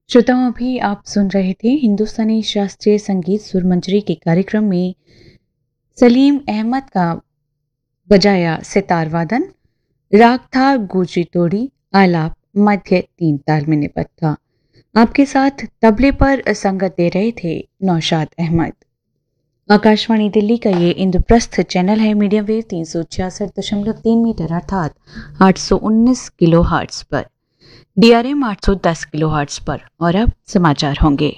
श्रोताओं, अभी आप सुन रहे थे हिंदुस्तानी शास्त्रीय संगीत सुरमंजरी के कार्यक्रम में सलीम अहमद का बजाया सितार वादन। राग था गुजरी तोड़ी, आलाप मध्य तीन ताल में निपट था। आपके साथ तबले पर संगत दे रहे थे नौशाद अहमद। आकाशवाणी दिल्ली का ये इंद्रप्रस्थ चैनल है मीडियम वेव 366.3 मीटर अर्थात 819 किलो हर्ट्ज पर, DRM 810 किलो हर्ट्ज पर। और अब समाचार होंगे।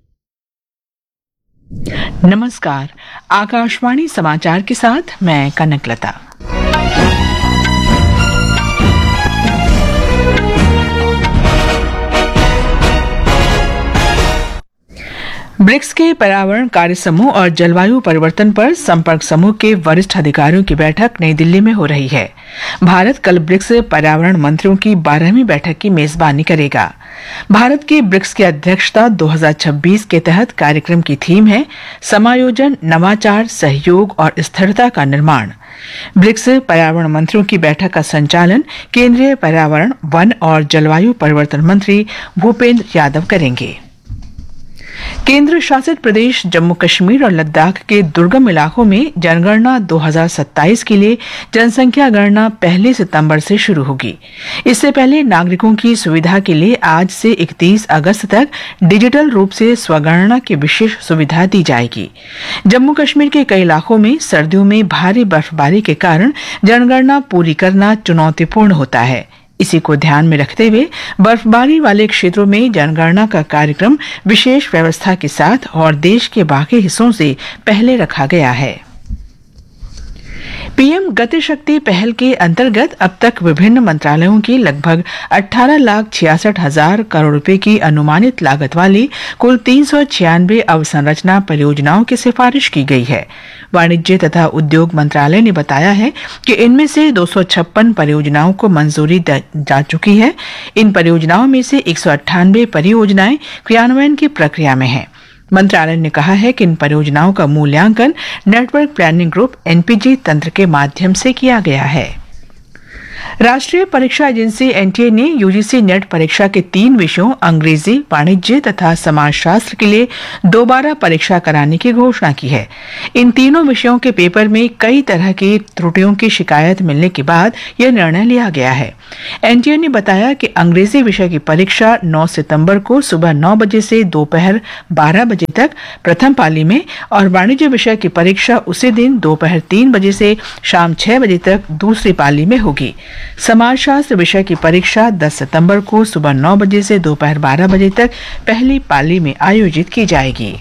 नमस्कार, आकाशवाणी समाचार के साथ मैं कनकलता। ब्रिक्स के पर्यावरण कार्य समूह और जलवायु परिवर्तन पर संपर्क समूह के वरिष्ठ अधिकारियों की बैठक नई दिल्ली में हो रही है। भारत कल ब्रिक्स पर्यावरण मंत्रियों की 12वीं बैठक की मेजबानी करेगा। भारत की ब्रिक्स की अध्यक्षता 2026 के तहत कार्यक्रम की थीम है समायोजन, नवाचार, सहयोग और स्थिरता का निर्माण। ब्रिक्स पर्यावरण मंत्रियों की बैठक का संचालन केंद्रीय पर्यावरण, वन और जलवायु परिवर्तन मंत्री भूपेंद्र यादव करेंगे। केंद्र शासित प्रदेश जम्मू कश्मीर और लद्दाख के दुर्गम इलाकों में जनगणना 2027 के लिए जनसंख्या गणना 1 सितंबर से शुरू होगी। इससे पहले नागरिकों की सुविधा के लिए आज से 31 अगस्त तक डिजिटल रूप से स्वगणना की विशेष सुविधा दी जाएगी। जम्मू कश्मीर के कई इलाकों में सर्दियों में भारी बर्फबारी के कारण जनगणना पूरी करना चुनौतीपूर्ण होता है। इसी को ध्यान में रखते हुए बर्फबारी वाले क्षेत्रों में जनगणना का कार्यक्रम विशेष व्यवस्था के साथ और देश के बाकी हिस्सों से पहले रखा गया है। पीएम गति शक्ति पहल के अंतर्गत अब तक विभिन्न मंत्रालयों की लगभग 18,66,000 करोड़ रुपए की अनुमानित लागत वाली कुल 396 अवसंरचना परियोजनाओं की सिफारिश की गई है। वाणिज्य तथा उद्योग मंत्रालय ने बताया है कि इनमें से 256 परियोजनाओं को मंजूरी जा चुकी है। इन परियोजनाओं में से 198 परियोजनाएं क्रियान्वयन की प्रक्रिया में हैं। मंत्रालय ने कहा है कि इन परियोजनाओं का मूल्यांकन नेटवर्क प्लानिंग ग्रुप NPG तंत्र के माध्यम से किया गया है। राष्ट्रीय परीक्षा एजेंसी NTA ने UGC नेट परीक्षा के 3 विषयों अंग्रेजी, वाणिज्य तथा समाजशास्त्र के लिए दोबारा परीक्षा कराने की घोषणा की है। इन तीनों विषयों के पेपर में कई तरह की त्रुटियों की शिकायत मिलने के बाद यह निर्णय लिया गया है। NTA ने बताया कि अंग्रेजी विषय की परीक्षा 9 सितंबर को सुबह 9 बजे से दोपहर 12 बजे तक प्रथम पाली में और वाणिज्य विषय की परीक्षा उसी दिन दोपहर 3 बजे से शाम 6 बजे तक दूसरी पाली में होगी। समाजशास्त्र विषय की परीक्षा 10 सितंबर को सुबह 9 बजे से दोपहर 12 बजे तक पहली पाली में आयोजित की जाएगी।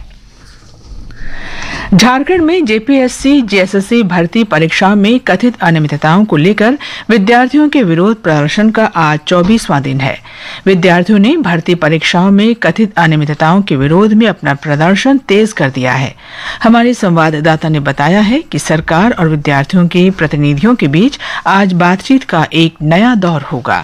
झारखंड में JPSC, JSSC भर्ती परीक्षाओं में कथित अनियमितताओं को लेकर विद्यार्थियों के विरोध प्रदर्शन का आज 24वां दिन है। विद्यार्थियों ने भर्ती परीक्षाओं में कथित अनियमितताओं के विरोध में अपना प्रदर्शन तेज कर दिया है। हमारे संवाददाता ने बताया है कि सरकार और विद्यार्थियों के प्रतिनिधियों के बीच आज बातचीत का एक नया दौर होगा।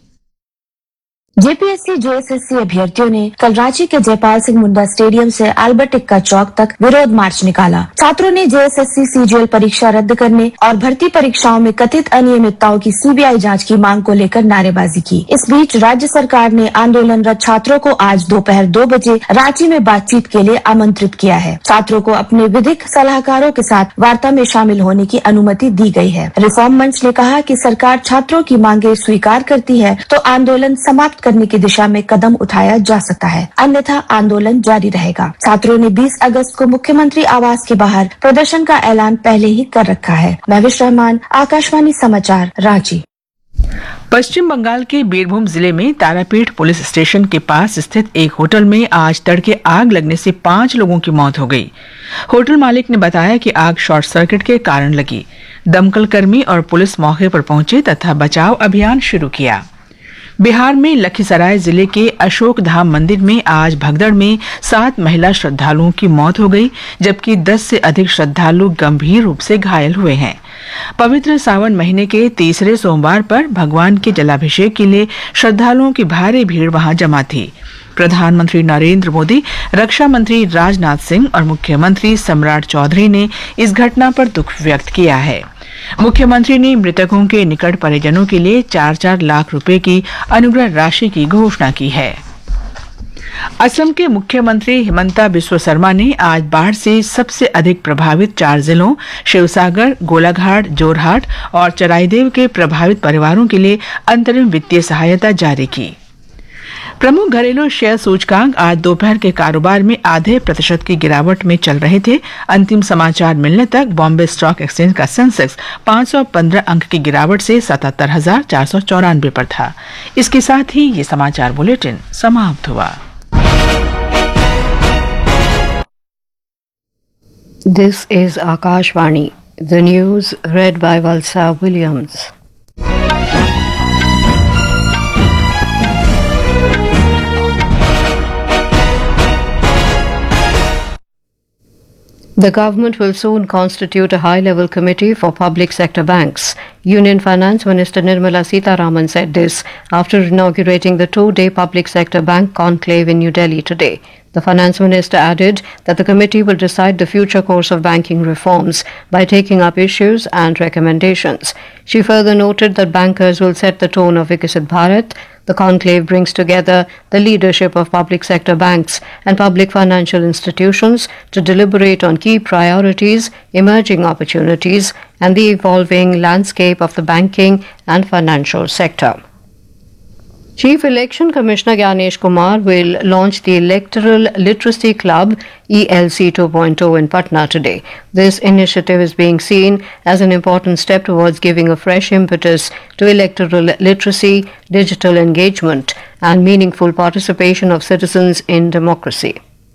JPSC, JSSC अभ्यर्थियों ने कल रांची के जयपाल सिंह मुंडा स्टेडियम से अल्बर्ट एक्का चौक तक विरोध मार्च निकाला। छात्रों ने JSSC CGL परीक्षा रद्द करने और भर्ती परीक्षाओं में कथित अनियमितताओं की CBI जांच की मांग को लेकर नारेबाजी की। इस बीच राज्य सरकार ने आंदोलनरत छात्रों को आज दोपहर 2 बजे रांची में बातचीत के लिए आमंत्रित किया है। छात्रों को अपने विधिक सलाहकारों के साथ वार्ता में शामिल होने की अनुमति दी गई है। रिफॉर्म मंच ने कहा कि सरकार छात्रों की मांगे स्वीकार करती है तो आंदोलन समाप्त करने की दिशा में कदम उठाया जा सकता है, अन्यथा आंदोलन जारी रहेगा। छात्रों ने 20 अगस्त को मुख्यमंत्री आवास के बाहर प्रदर्शन का ऐलान पहले ही कर रखा है। महविश रहमान, आकाशवाणी समाचार, रांची। पश्चिम बंगाल के बीरभूम जिले में तारापीठ पुलिस स्टेशन के पास स्थित एक होटल में आज तड़के आग लगने से 5 लोगों की मौत हो गई। होटल मालिक ने बताया कि आग शॉर्ट सर्किट के कारण लगी। दमकल कर्मी और पुलिस मौके पर पहुंचे तथा बचाव अभियान शुरू किया। बिहार में लखीसराय जिले के अशोक धाम मंदिर में आज भगदड़ में 7 महिला श्रद्धालुओं की मौत हो गई, जबकि 10 से अधिक श्रद्धालु गंभीर रूप से घायल हुए हैं। पवित्र सावन महीने के तीसरे सोमवार पर भगवान के जलाभिषेक के लिए श्रद्धालुओं की भारी भीड़ वहां जमा थी। प्रधानमंत्री नरेंद्र मोदी, रक्षा मंत्री राजनाथ सिंह और मुख्यमंत्री सम्राट चौधरी ने इस घटना पर दुख व्यक्त किया है। मुख्यमंत्री ने मृतकों के निकट परिजनों के लिए 4-4 लाख रुपए की अनुग्रह राशि की घोषणा की है। असम के मुख्यमंत्री हिमंता बिस्वा शर्मा ने आज बाढ़ से सबसे अधिक प्रभावित 4 जिलों शिवसागर, गोलाघाट, जोरहाट और चराईदेव के प्रभावित परिवारों के लिए अंतरिम वित्तीय सहायता जारी की। प्रमुख घरेलू शेयर सूचकांक आज दोपहर के कारोबार में आधे प्रतिशत की गिरावट में चल रहे थे। अंतिम समाचार मिलने तक बॉम्बे स्टॉक एक्सचेंज का सेंसेक्स 515 अंक की गिरावट से 77,494 पर था। इसके साथ ही ये समाचार बुलेटिन समाप्त हुआ। This is Akashvani. The news read by Valsa Williams. The government will soon constitute a high-level committee for public sector banks. Union Finance Minister Nirmala Sitharaman said this after inaugurating the 2-day public sector bank conclave in New Delhi today. The finance minister added that the committee will decide the future course of banking reforms by taking up issues and recommendations. She further noted that bankers will set the tone of Viksit Bharat. The conclave brings together the leadership of public sector banks and public financial institutions to deliberate on key priorities, emerging opportunities, and the evolving landscape of the banking and financial sector. Chief Election Commissioner Gyanesh Kumar will launch the Electoral Literacy Club ELC 2.0 in Patna today. This initiative is being seen as an important step towards giving a fresh impetus to electoral literacy, digital engagement, and meaningful participation of citizens in democracy.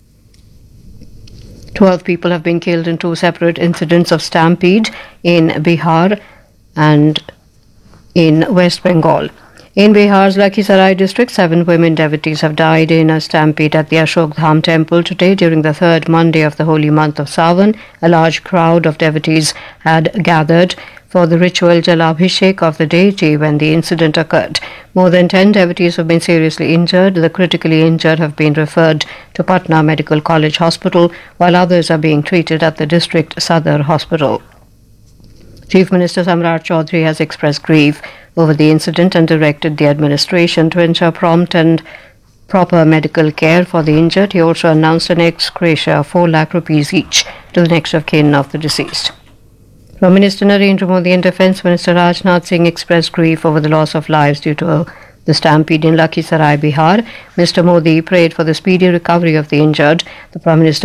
12 people have been killed in 2 separate incidents of stampede in Bihar and in West Bengal. In Bihar's Lakhisarai district, 7 women devotees have died in a stampede at the Ashok Dham temple today during the 3rd Monday of the holy month of Sawan. A large crowd of devotees had gathered for the ritual Jalabhishek of the deity when the incident occurred. More than 10 devotees have been seriously injured. The critically injured have been referred to Patna Medical College Hospital, while others are being treated at the district Sadar Hospital. Chief Minister Samrat Chaudhary has expressed grief over the incident and directed the administration to ensure prompt and proper medical care for the injured. He also announced an ex gratia of 4 lakh rupees each to the next of kin of the deceased. Prime Minister Narendra Modi and Defence Minister Rajnath Singh expressed grief over the loss of lives due to the stampede in Lakhisarai, Bihar. Mr. Modi prayed for the speedy recovery of the injured. The Prime Minister